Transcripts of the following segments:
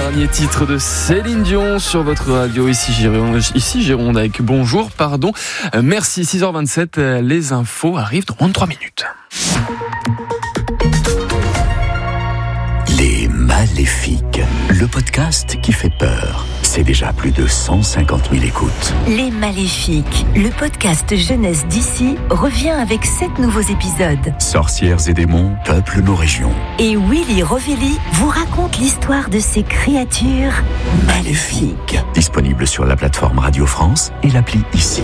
dernier titre de Céline Dion sur votre radio. Ici Gironde avec Bonjour, pardon. Merci, 6h27, les infos arrivent dans moins de 3 minutes. Les Maléfiques, le podcast qui fait peur. C'est déjà plus de 150 000 écoutes. Les Maléfiques, le podcast jeunesse d'ici, revient avec 7 nouveaux épisodes. Sorcières et démons peuplent nos régions. Et Willy Rovelli vous raconte l'histoire de ces créatures maléfiques. Disponible sur la plateforme Radio France et l'appli Ici.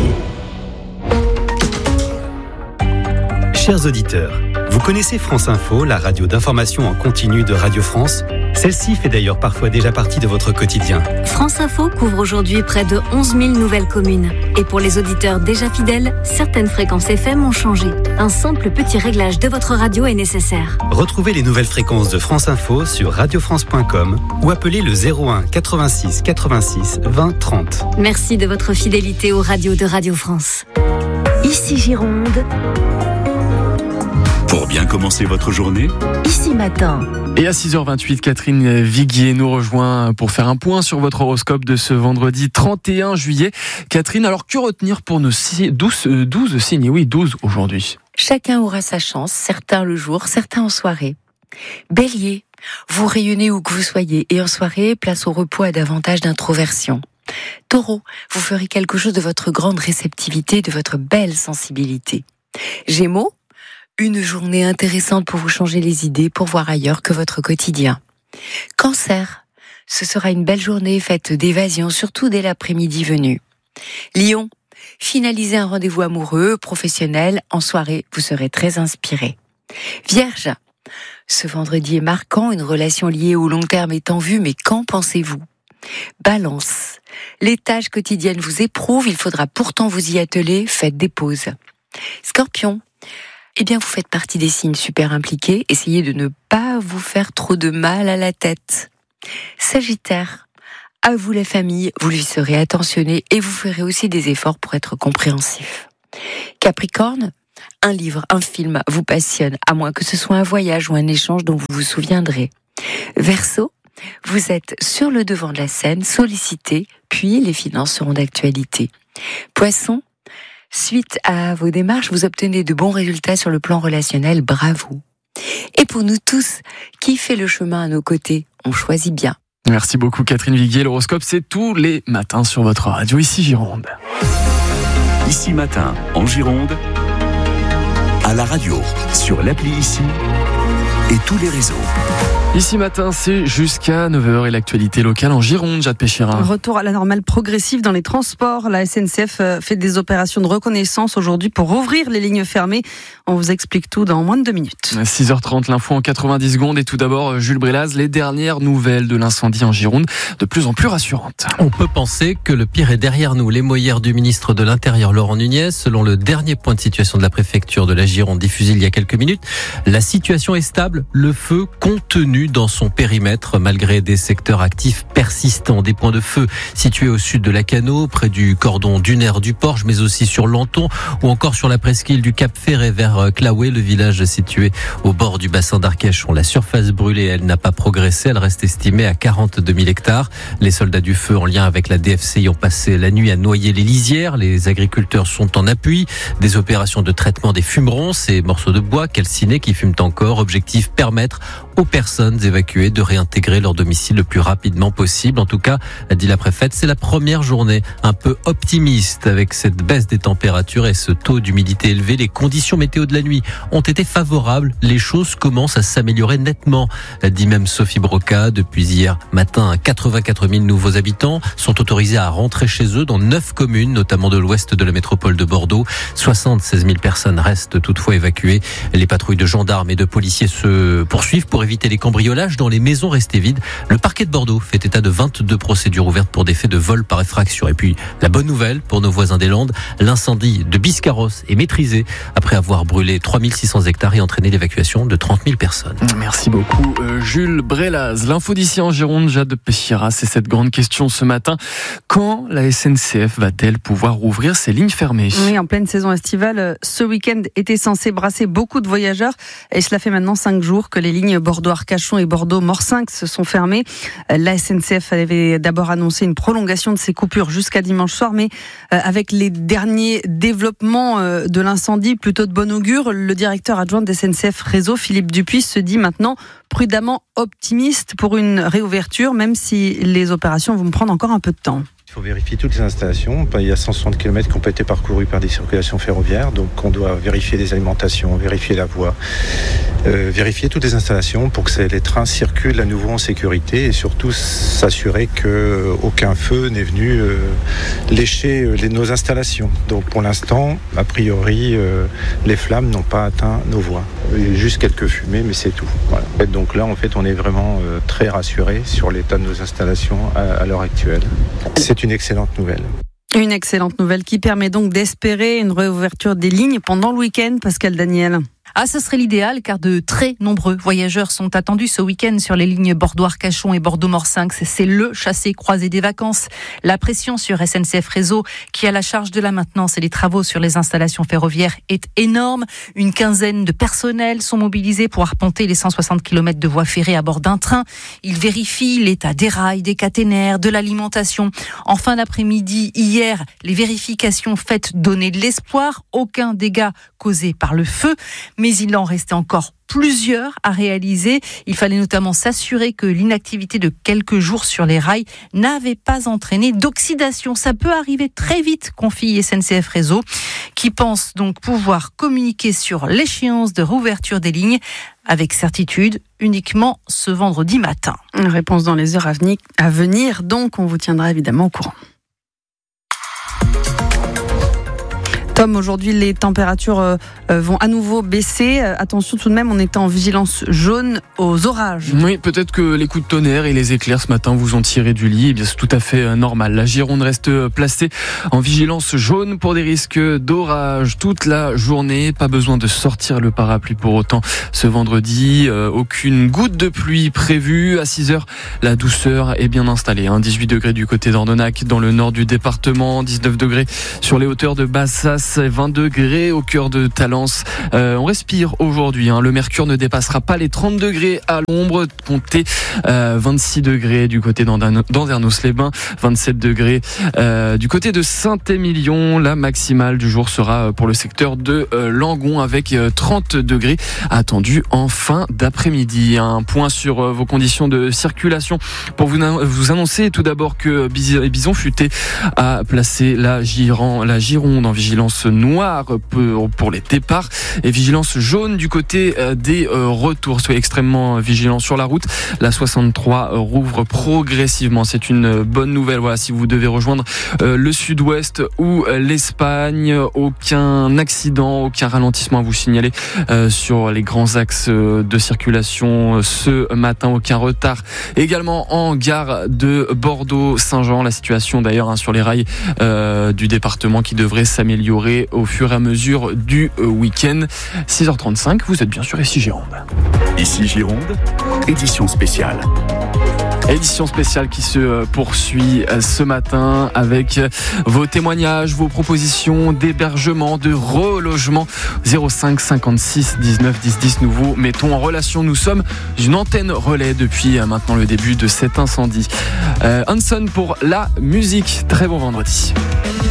Chers auditeurs, vous connaissez France Info, la radio d'information en continu de Radio France ? Celle-ci fait d'ailleurs parfois déjà partie de votre quotidien. France Info couvre aujourd'hui près de 11 000 nouvelles communes. Et pour les auditeurs déjà fidèles, certaines fréquences FM ont changé. Un simple petit réglage de votre radio est nécessaire. Retrouvez les nouvelles fréquences de France Info sur radiofrance.com ou appelez le 01 86 86 20 30. Merci de votre fidélité aux radios de Radio France. Ici Gironde. Pour bien commencer votre journée, Ici Matin. Et à 6h28, Catherine Viguier nous rejoint pour faire un point sur votre horoscope de ce vendredi 31 juillet. Catherine, alors que retenir pour nos 12 signes ? Oui, 12 aujourd'hui. Chacun aura sa chance, certains le jour, certains en soirée. Bélier, vous rayonnez où que vous soyez et en soirée, place au repos à davantage d'introversion. Taureau, vous ferez quelque chose de votre grande réceptivité, de votre belle sensibilité. Gémeaux, une journée intéressante pour vous changer les idées, pour voir ailleurs que votre quotidien. Cancer, ce sera une belle journée faite d'évasion, surtout dès l'après-midi venu. Lion, finalisez un rendez-vous amoureux, professionnel, en soirée, vous serez très inspiré. Vierge, ce vendredi est marquant, une relation liée au long terme est en vue, mais qu'en pensez-vous ? Balance, les tâches quotidiennes vous éprouvent, il faudra pourtant vous y atteler, faites des pauses. Scorpion, eh bien, vous faites partie des signes super impliqués. Essayez de ne pas vous faire trop de mal à la tête. Sagittaire, à vous la famille, vous lui serez attentionné et vous ferez aussi des efforts pour être compréhensif. Capricorne, un livre, un film vous passionne, à moins que ce soit un voyage ou un échange dont vous vous souviendrez. Verseau, vous êtes sur le devant de la scène, sollicité, puis les finances seront d'actualité. Poisson, suite à vos démarches, vous obtenez de bons résultats sur le plan relationnel, bravo. Et pour nous tous, qui fait le chemin à nos côtés, on choisit bien. Merci beaucoup Catherine Viguier. L'horoscope, c'est tous les matins sur votre radio, ici Gironde. Ici Matin, en Gironde, à la radio, sur l'appli Ici et tous les réseaux. Ici Matin, c'est jusqu'à 9h et l'actualité locale en Gironde, Jade Péchira. Retour à la normale progressive dans les transports. La SNCF fait des opérations de reconnaissance aujourd'hui pour rouvrir les lignes fermées. On vous explique tout dans moins de 2 minutes. 6h30, l'info en 90 secondes. Et tout d'abord, Jules Brélaz, les dernières nouvelles de l'incendie en Gironde, de plus en plus rassurantes. On peut penser que le pire est derrière nous. Les moyères du ministre de l'Intérieur, Laurent Nunez, selon le dernier point de situation de la préfecture de la Gironde diffusé il y a quelques minutes, la situation est stable, le feu contenu dans son périmètre, malgré des secteurs actifs persistants. Des points de feu situés au sud de la Cano, près du cordon dunaire du Porge, mais aussi sur Lanton, ou encore sur la presqu'île du Cap Ferret vers Claouet, le village situé au bord du bassin d'Arcachon. La surface brûlée, elle n'a pas progressé, elle reste estimée à 42 000 hectares. Les soldats du feu, en lien avec la DFCI, ont passé la nuit à noyer les lisières. Les agriculteurs sont en appui. Des opérations de traitement des fumerons, ces morceaux de bois calcinés qui fument encore. Objectif, permettre aux personnes évacuées de réintégrer leur domicile le plus rapidement possible. En tout cas, a dit la préfète, c'est la première journée un peu optimiste avec cette baisse des températures et ce taux d'humidité élevé. Les conditions météo de la nuit ont été favorables. Les choses commencent à s'améliorer nettement, dit même Sophie Broca. Depuis hier matin, 84 000 nouveaux habitants sont autorisés à rentrer chez eux dans 9 communes, notamment de l'ouest de la métropole de Bordeaux. 76 000 personnes restent toutefois évacuées. Les patrouilles de gendarmes et de policiers se poursuivent pour éviter les cambriolages dans les maisons restées vides. Le parquet de Bordeaux fait état de 22 procédures ouvertes pour des faits de vol par effraction. Et puis, la bonne nouvelle pour nos voisins des Landes, l'incendie de Biscarrosse est maîtrisé après avoir brûlé 3600 hectares et entraîné l'évacuation de 30 000 personnes. Merci beaucoup Jules Brélaz. L'info d'ici en Gironde, Jade Péchira, c'est cette grande question ce matin. Quand la SNCF va-t-elle pouvoir rouvrir ses lignes fermées ? Oui, en pleine saison estivale, ce week-end était censé brasser beaucoup de voyageurs et cela fait maintenant 5 jours que les lignes Bordeaux-Arcachon et Bordeaux-Morsinx sont fermés. La SNCF avait d'abord annoncé une prolongation de ces coupures jusqu'à dimanche soir, mais avec les derniers développements de l'incendie, plutôt de bon augure, le directeur adjoint de SNCF Réseau, Philippe Dupuis, se dit maintenant prudemment optimiste pour une réouverture, même si les opérations vont prendre encore un peu de temps. Il faut vérifier toutes les installations. Il y a 160 km qui n'ont pas été parcourus par des circulations ferroviaires, donc on doit vérifier les alimentations, vérifier la voie, vérifier toutes les installations pour que les trains circulent à nouveau en sécurité et surtout s'assurer qu'aucun feu n'est venu lécher nos installations. Donc pour l'instant, a priori, les flammes n'ont pas atteint nos voies. Il y a juste quelques fumées, mais c'est tout. Voilà. Donc là, en fait, on est vraiment très rassurés sur l'état de nos installations à l'heure actuelle. C'est une excellente nouvelle. Une excellente nouvelle qui permet donc d'espérer une réouverture des lignes pendant le week-end, Pascal Daniel. Ce serait l'idéal car de très nombreux voyageurs sont attendus ce week-end sur les lignes Bordeaux-Arcachon et Bordeaux-Morsinx. C'est le chassé-croisé des vacances. La pression sur SNCF Réseau, qui a la charge de la maintenance et des travaux sur les installations ferroviaires, est énorme. Une quinzaine de personnels sont mobilisés pour arpenter les 160 km de voies ferrées à bord d'un train. Ils vérifient l'état des rails, des caténaires, de l'alimentation. En fin d'après-midi, hier, les vérifications faites donnaient de l'espoir. Aucun dégât causé par le feu. Mais il en restait encore plusieurs à réaliser. Il fallait notamment s'assurer que l'inactivité de quelques jours sur les rails n'avait pas entraîné d'oxydation. Ça peut arriver très vite, confie SNCF Réseau, qui pense donc pouvoir communiquer sur l'échéance de réouverture des lignes avec certitude uniquement ce vendredi matin. Réponse dans les heures à venir, donc on vous tiendra évidemment au courant. Tom, aujourd'hui, les températures vont à nouveau baisser. Attention tout de même, on est en vigilance jaune aux orages. Oui, peut-être que les coups de tonnerre et les éclairs ce matin vous ont tiré du lit. Eh bien, c'est tout à fait normal. La Gironde reste placée en vigilance jaune pour des risques d'orage toute la journée. Pas besoin de sortir le parapluie pour autant ce vendredi. Aucune goutte de pluie prévue. À 6h, la douceur est bien installée. 18 degrés du côté d'Ordonac dans le nord du département. 19 degrés sur les hauteurs de Bassas. 20 degrés au cœur de Talence. On respire aujourd'hui. Le mercure ne dépassera pas les 30 degrés à l'ombre. Comptez 26 degrés du côté d'Andernos-les-Bains. 27 degrés du côté de Saint-Émilion. La maximale du jour sera pour le secteur de Langon avec 30 degrés attendus en fin d'après-midi. Un point sur vos conditions de circulation pour vous annoncer tout d'abord que Bison Futé a placé la Gironde en vigilance noire pour les départs et vigilance jaune du côté des retours. Soyez extrêmement vigilants sur la route. La 63 rouvre progressivement. C'est une bonne nouvelle. Voilà, si vous devez rejoindre le sud-ouest ou l'Espagne, aucun accident, aucun ralentissement à vous signaler sur les grands axes de circulation ce matin. Aucun retard également en gare de Bordeaux-Saint-Jean. La situation d'ailleurs sur les rails du département qui devrait s'améliorer au fur et à mesure du week-end. 6h35, vous êtes bien sûr ici Gironde. Ici Gironde, édition spéciale. Édition spéciale qui se poursuit ce matin avec vos témoignages, vos propositions d'hébergement, de relogement. 05 56 19 10 10. Nous vous mettons en relation. Nous sommes une antenne relais depuis maintenant le début de cet incendie. Hanson pour la musique. Très bon vendredi.